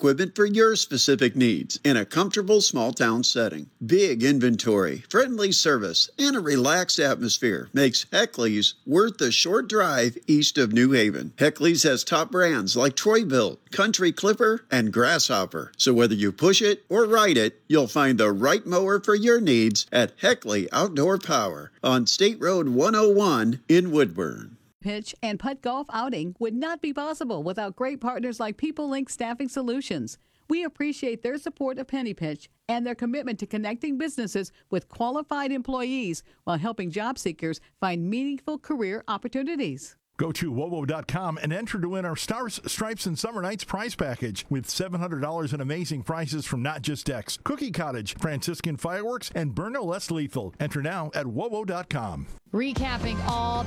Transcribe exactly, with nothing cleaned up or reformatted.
equipment for your specific needs in a comfortable small town setting. Big inventory, friendly service, and a relaxed atmosphere makes Heckley's worth the short drive east of New Haven. Heckley's has top brands like Troy-Bilt, Country Clipper, and Grasshopper. So whether you push it or ride it, you'll find the right mower for your needs at Heckley Outdoor Power on State Road one oh one in Woodburn. Pitch and putt golf outing would not be possible without great partners like People Link Staffing Solutions. We appreciate their support of Penny Pitch and their commitment to connecting businesses with qualified employees while helping job seekers find meaningful career opportunities. Go to W O W dot com and enter to win our Stars, Stripes, and Summer Nights prize package with seven hundred dollars in amazing prizes from Not Just Decks, Cookie Cottage, Franciscan Fireworks, and Bernal Less Lethal. Enter now at W O W dot com. Recapping all